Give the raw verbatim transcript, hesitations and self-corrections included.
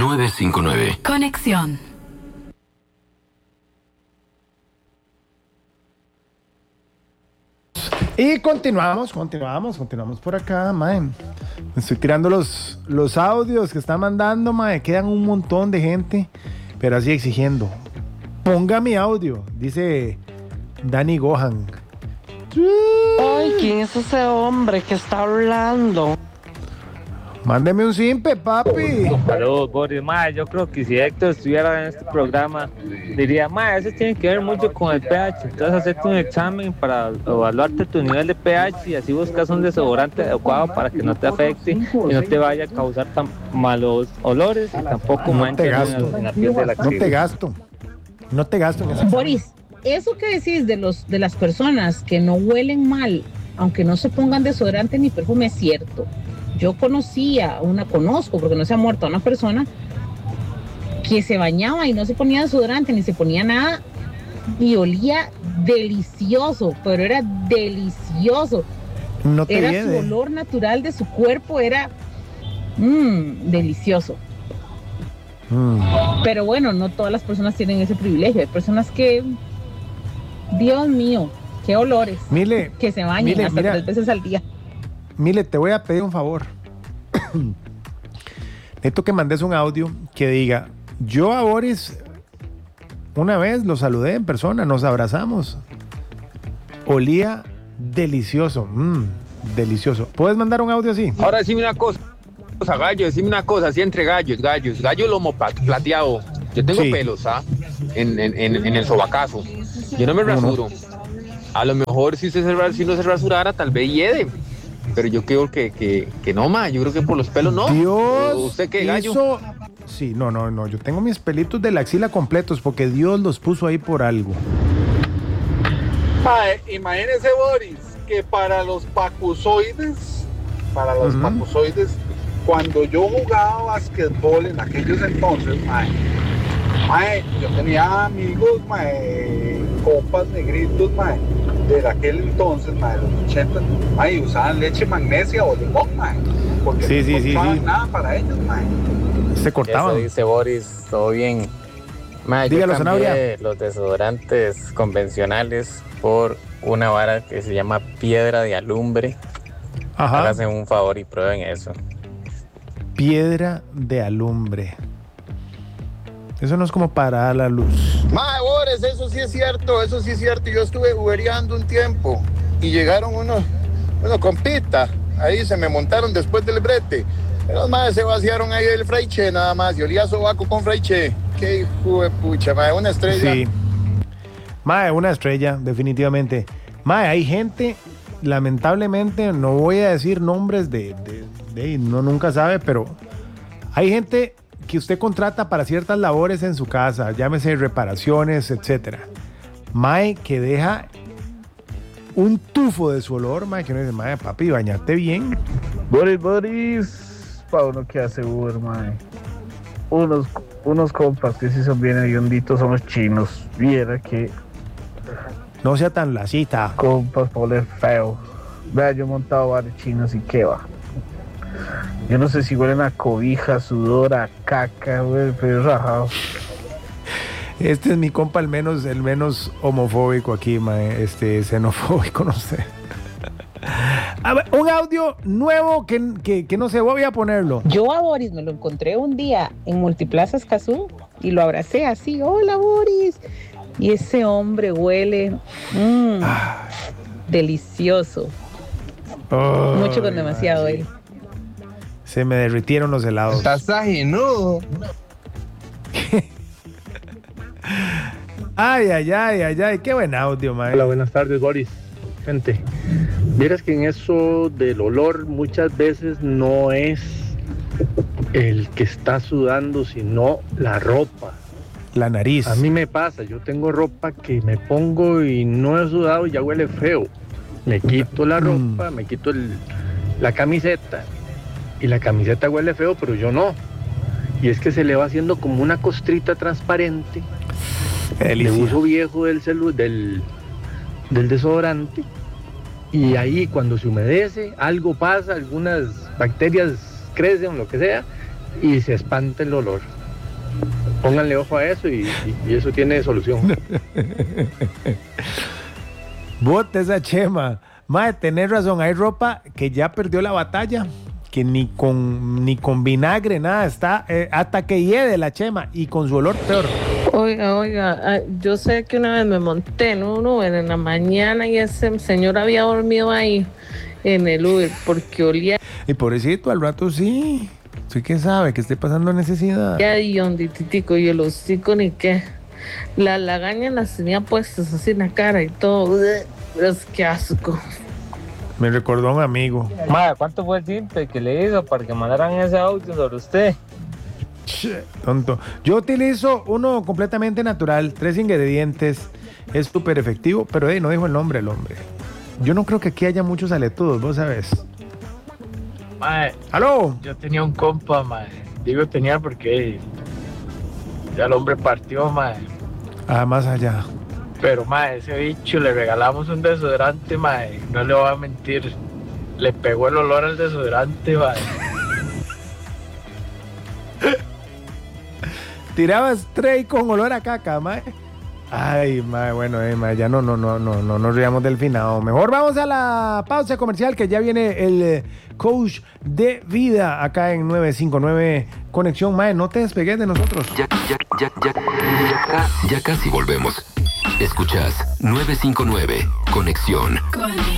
nueve cinco nueve. Conexión. Y continuamos, continuamos, continuamos por acá, mae. Me estoy tirando los, los audios que están mandando, mae. Quedan un montón de gente, pero así exigiendo. Ponga mi audio, dice Dani Gohan. Ay, ¿quién es ese hombre que está hablando? Mándeme un simpe, papi. Saludos, Boris. Mae, yo creo que si Héctor estuviera en este programa, diría, mae, eso tiene que ver mucho con el pH. Entonces, hacerte un examen para evaluarte tu nivel de pH y así buscas un desodorante adecuado para que no te afecte y no te vaya a causar tan malos olores y tampoco No te manchas gasto, en la piel de la no te gasto, no te gasto en esa. Boris, eso que decís de los de las personas que no huelen mal, aunque no se pongan desodorante ni perfume, es cierto. Yo conocía, una conozco, porque no se ha muerto, una persona que se bañaba y no se ponía desodorante ni se ponía nada y olía delicioso, pero era delicioso. No te Era viene. su olor natural de su cuerpo, era mmm, delicioso. Mm. Pero bueno, no todas las personas tienen ese privilegio. Hay personas que, Dios mío, qué olores. Mile, Que se bañan Mile, hasta mira. tres veces al día. Mile, te voy a pedir un favor. Necesito que mandes un audio que diga, yo a Boris una vez lo saludé en persona, nos abrazamos. Olía delicioso, mm, delicioso. ¿Puedes mandar un audio así? Ahora decime una cosa, gallo, decime una cosa, así entre gallos, gallos, gallo lomo plateado. Yo tengo Sí. pelos, ¿ah? En, en, en, en el sobacazo. Yo no me rasuro. A lo mejor si, se, si no se rasurara, tal vez hiede. Pero yo creo que, que, que no, ma. Yo creo que por los pelos no. Dios, ¿Usted qué, gallo? hizo- Sí, no, no, no. Yo tengo mis pelitos de la axila completos porque Dios los puso ahí por algo. Mae, imagínese, Boris, que para los pacusoides, para los Ujú. pacusoides, cuando yo jugaba basquetbol en aquellos entonces, mae, mae, yo tenía amigos, mae, compas negritos, mae, de aquel entonces, mae, de los ochenta, mae, y usaban leche magnesia o limón, mae, porque Sí, no sí, sí, encontraban sí. nada para ellos, mae. Se Eso cortaban. dice Boris, todo bien. Ma, yo Dígalo, cambié Zanabria. los desodorantes convencionales por una vara que se llama piedra de alumbre. Ajá. Háganse un favor y prueben eso. Piedra de alumbre. Eso no es como para dar la luz. Mae, Boris, eso sí es cierto, eso sí es cierto. Yo estuve uberiando un tiempo y llegaron unos, unos compitas. Ahí se me montaron después del brete. Pero los madres se vaciaron ahí el fraiche nada más. Y olía a sobaco con fraiche. Qué hijo de pucha, mae, una estrella. Sí. Mae, una estrella, definitivamente. Mae, hay gente, lamentablemente, no voy a decir nombres de, de, de- no nunca sabe, pero hay gente que usted contrata para ciertas labores en su casa, llámese reparaciones, etcétera. Mae, que deja un tufo de su olor, mae, que uno dice, mae, papi, bañate bien. Boris, Boris, pa' uno que hace Uber, mae. Unos, unos compas que sí son bien hedionditos son los chinos. Viera que No sea tan lacita. compas pa' oler feo. Vea, yo he montado varios chinos y qué va. Yo no sé si huelen a cobija, sudor, a caca, güey, pero rajado. Este es mi compa el menos, el menos homofóbico aquí, mae, este, xenofóbico, no sé. A ver, un audio nuevo que, que, que no sé, voy a ponerlo. Yo a Boris me lo encontré un día en Multiplaza Escazú y lo abracé así, hola Boris. Y ese hombre huele mm, delicioso. Oh, Mucho con demasiado él. se me derritieron los helados. Estás ajenudo. Ay, ay, ay, ay, ay, qué buen audio, mae. Hola, buenas tardes, Boris. Gente, vieras que en eso del olor muchas veces no es el que está sudando, sino la ropa. La nariz. A mí me pasa, yo tengo ropa que me pongo y no he sudado y ya huele feo. Me quito la ropa, me quito el- la camiseta y la camiseta huele feo, pero yo no. Y es que se le va haciendo como una costrita transparente de uso viejo del, celu- del, del desodorante. Y ahí cuando se humedece, algo pasa, algunas bacterias crecen o lo que sea, y se espanta el olor. pónganle ojo a eso y, y, y eso tiene solución. Bote esa Chema. Mae, tenés razón, hay ropa que ya perdió la batalla, que ni con ni con vinagre, nada, está eh, hasta que hiede la Chema y con su olor peor. Oiga, oiga, yo sé que una vez me monté en un Uber en la mañana y ese señor había dormido ahí en el Uber porque olía. Y pobrecito, al rato sí, sí que sabe que esté pasando necesidad. Ya diondititico y el hocico ni qué. Las lagañas las tenía puestas así en la cara y todo. Pero es que asco. Me recordó a un amigo. Madre, ¿cuánto fue el simple que le hizo para que mandaran ese audio sobre usted? Che, tonto. Yo utilizo uno completamente natural, tres ingredientes. Es súper efectivo, pero hey, no dijo el nombre el hombre. Yo no creo que aquí haya muchos aletudos, vos sabes. Mae, ¡aló! Yo tenía un compa, mae. Digo tenía porque ya el hombre partió, mae. Ah, más allá. Pero, mae, ese bicho le regalamos un desodorante, mae. No le voy a mentir. Le pegó el olor al desodorante, mae. Tiraba spray con olor a caca, mae. Ay, mae, bueno, eh, mae, ya no, no, no, no, no nos riamos del final. Mejor vamos a la pausa comercial, que ya viene el eh, coach de vida acá en nueve cinco nueve Conexión. Mae, no te despegues de nosotros. Ya, ya, ya, ya, ya, ya casi volvemos. Escuchas nueve cinco nueve Conexión.